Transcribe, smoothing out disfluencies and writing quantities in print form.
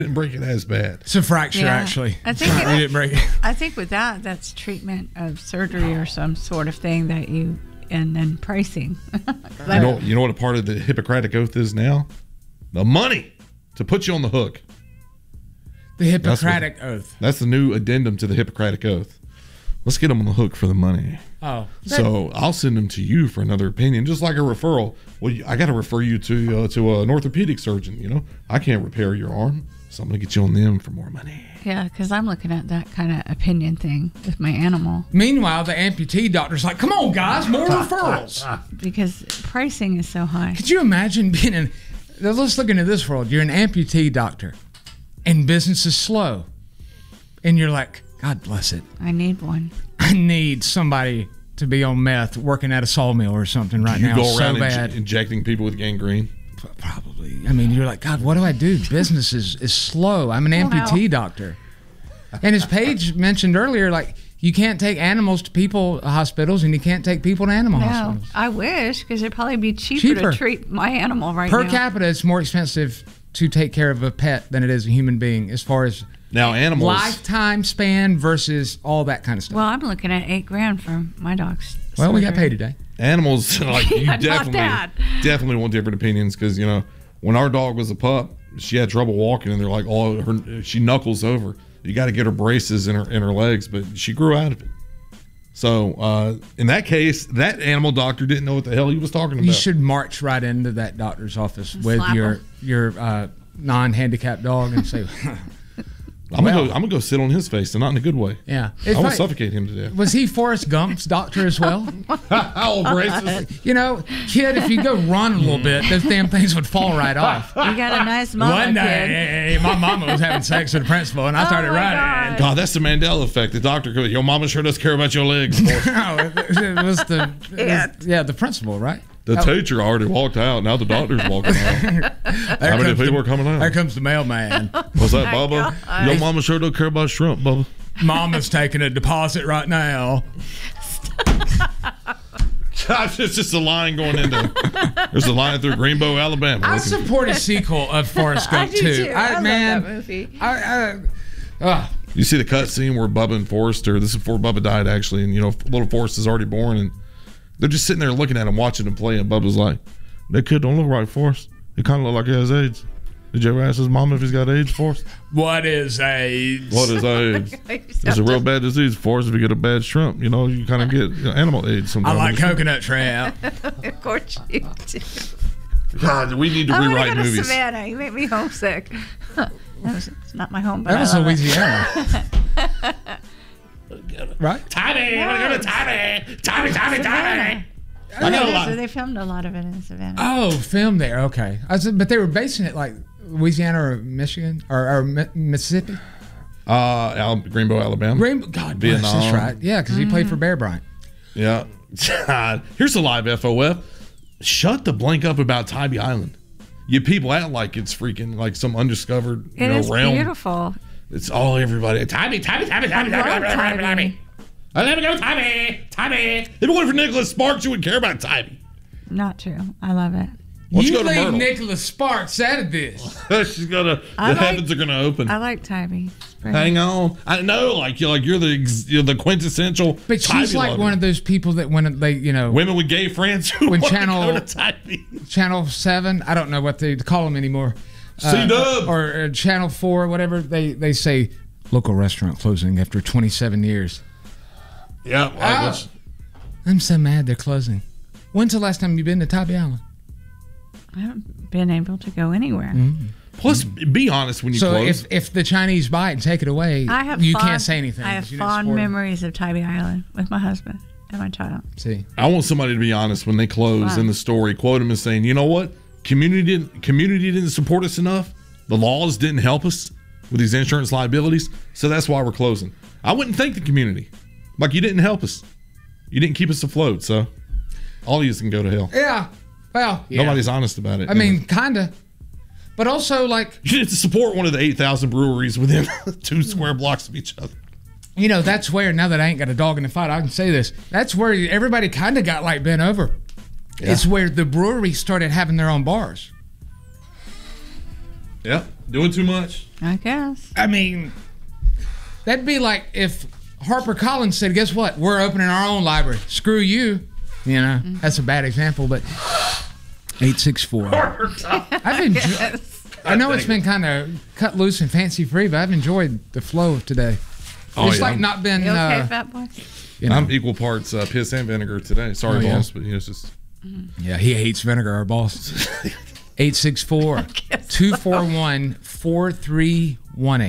Didn't break it as bad. It's a fracture, actually. I think we didn't break it. I think with that's treatment of surgery or some sort of thing that you, and then pricing. You know what a part of the Hippocratic Oath is now? The money to put you on the hook. The Hippocratic Oath. That's the new addendum to the Hippocratic Oath. Let's get them on the hook for the money. Oh. So I'll send them to you for another opinion, just like a referral. Well, I got to refer you to an orthopedic surgeon. You know, I can't repair your arm, so I'm going to get you on them for more money. Yeah, because I'm looking at that kind of opinion thing with my animal. Meanwhile, the amputee doctor's like, come on, guys, more referrals. Because pricing is so high. Could you imagine being in... Let's look into this world. You're an amputee doctor, and business is slow. And you're like, God bless it. I need one. I need somebody to be on meth working at a sawmill or something right now. You go around so bad. injecting people with gangrene? Probably. I mean, you're like, God, what do I do? Business is slow. I'm an amputee doctor. And as Paige mentioned earlier, like, you can't take animals to people hospitals, and you can't take people to animal hospitals. I wish, because it'd probably be cheaper to treat my animal right now. Per capita, it's more expensive to take care of a pet than it is a human being, as far as now animals lifetime span versus all that kind of stuff. Well, I'm looking at $8,000 for my dog's. Well, we got paid today. Animals, like, you Yeah, definitely want different opinions, because, you know, when our dog was a pup, she had trouble walking, and they're like, she knuckles over. You got to get her braces in her legs, but she grew out of it. So in that case, that animal doctor didn't know what the hell he was talking about. You should march right into that doctor's office with your non-handicapped dog and say, I'm gonna go sit on his face, and not in a good way. Yeah, I want to suffocate him to death. Was he Forrest Gump's doctor as well? How racist! You know, kid, if you go run a little bit, those damn things would fall right off. You got a nice mama. One day, my mama was having sex with the principal, and I started running. God, that's the Mandela effect. The doctor goes, "Your mama sure does care about your legs." No, it was the principal, right? The teacher already walked out. Now the doctor's walking out. How many people are coming out? There comes the mailman. What's that, Bubba? Your mama sure don't care about shrimp, Bubba. Mama's taking a deposit right now. Gosh, it's just a line going into. There's a line through Greenbow, Alabama. I support a sequel of Forrest Gump too. I love that movie. You see the cut scene where Bubba and Forrest, or this is before Bubba died actually, and, you know, little Forrest is already born, and they're just sitting there looking at him, watching him play, and Bubba's like, "That kid don't look right, Forrest. He kind of look like he has AIDS. Did you ever ask his mom if he's got AIDS, Forrest?" What is AIDS? What is AIDS? It's a real bad disease, Forrest. If you get a bad shrimp, you know, you kind of get animal AIDS sometimes. I like coconut shrimp. Of course you do. God, we need to rewrite movies. To Savannah. You make me homesick. It's not my home, but that was Louisiana. Right? Tommy, I want to go to Tommy. Tommy. They filmed a lot of it in Savannah. Oh, filmed there. Okay. But they were basing it like Louisiana or Michigan or Mississippi? Greenbow, Alabama. God Vietnam. bless, that's right. Yeah, because he played for Bear Bryant. Yeah. God. Here's a live FOF. Shut the blank up about Tybee Island. You people act like it's freaking like some undiscovered realm. It is beautiful. It's all everybody. Tybee. I let me go, Tybee. If it wasn't for Nicholas Sparks, you would care about Tybee. Not true. I love it. You leave Nicholas Sparks out of this. She's gonna. Heavens are gonna open. I like Tybee. Hang on. I know, like you're the quintessential. But she's like one of those people that when they, you know, women with gay friends who when want to go to Tybee. Channel 7, I don't know what they call them anymore. C-Dub or Channel 4, whatever they say. Local restaurant closing after 27 years. Yeah. I'm so mad they're closing. When's the last time you've been to Tybee Island? I haven't been able to go anywhere. Mm-hmm. Plus, be honest when you close. So if the Chinese buy it and take it away, you can't say anything. I have fond memories of Tybee Island with my husband and my child. See, I want somebody to be honest when they close in the story. Quote them as saying, "You know what? Community didn't support us enough. The laws didn't help us with these insurance liabilities, so that's why we're closing." I wouldn't thank the community. Like, you didn't help us. You didn't keep us afloat, so all of you can go to hell. Yeah. Well, nobody's honest about it. I mean, kind of. But also, like, you didn't support one of the 8,000 breweries within 2 square blocks of each other. You know, that's where, now that I ain't got a dog in the fight, I can say this. That's where everybody kind of got, like, bent over. Yeah. It's where the breweries started having their own bars. Yeah. Doing too much? I guess. I mean, that'd be like if Harper Collins said, guess what? We're opening our own library. Screw you. You know, that's a bad example, but 864. I've enjoyed. Yes. I know it's been kind of cut loose and fancy free, but I've enjoyed the flow of today. It's like not been. You okay, Fat Boy? You know. I'm equal parts piss and vinegar today. Sorry, boss, but it's just. Yeah, he hates vinegar, our boss. 864 241 4318.